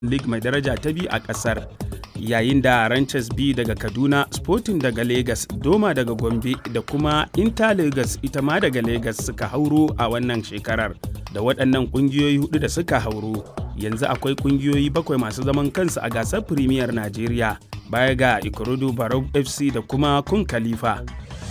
League mai daraja ta biyu a ƙasar. Yayin da Ranches B daga Kaduna, Sporting daga Lagos, Doma daga Gombe da kuma Inter Lagos ita ma daga Lagos suka hauro a wannan shekarar. Da waɗannan ƙungiyoyi hudu da suka hauro, yanzu akwai ƙungiyoyi 7 masu zaman kansu a gasar Premier Najeriya, baya ga Ikorodu Barau FC da kuma Kun Khalifa.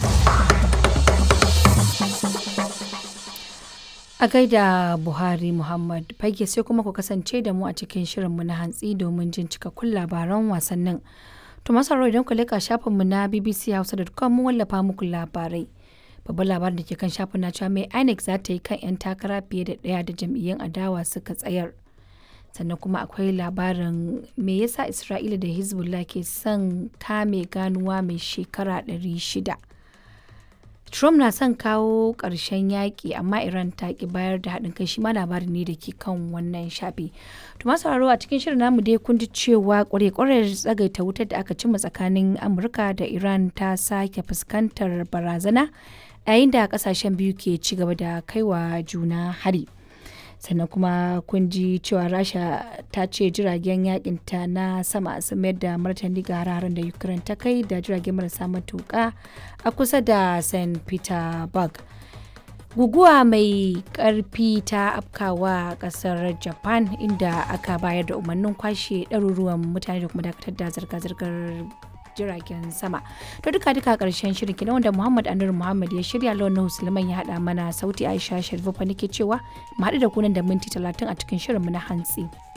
A gaida Buhari Muhammad Fage, sai kuma ku kasance da mu a cikin shirinmu na hantsi domin jin cikakkun labaran wasannin. To masaro idan ku leƙa shafinmu na bbchausa.com mun wallafa muku labarai. Babban labarin da ke kan shafin na cewa mai INEC za ta yi kan 'yan takara fiye da ɗaya da jam'iyyun adawa suka tsayar. Sannan kuma akwai labarin me yasa Isra'ila da Hezbollah ke son kame ganuwa mai shekara 600. Trump na son kawo ƙarshen yaƙi amma Iran ta ki bayar da haɗin kai, shi ma labari ne da ke kan wannan shafi. To masu sauraro a cikin shirin namu dai kun ji cewa ƙware-ƙwarar tsagaita wutar da aka cimma tsakanin Amurka da Iran ta sake fuskantar barazana yayin da ƙasashen biyu ke ci gaba da kaiwa juna hari. Sannan kuma kun ji cewa Rasha ta ce jiragen yakinta na sama sun mayar da martani ga hararen da Ukraine ta kai da jiragen marasa matuƙa a kusa da St. Petersburg. Guguwa mai ƙarfi ta afkawa ƙasar Japan inda aka bayar da umarnin kwashe ɗaruruwan mutane da kuma dakatar da zirga-zirgar jiragen sama. To duka ƙarshen shirin kenan wanda Muhammad Anur Muhammad ya shirya, Lawan Sulaiman ya haɗa mana sauti, Aisha Sharifu fa nake cewa mu haɗu da ku nan da minti 30 a cikin shirinmu na hantsi.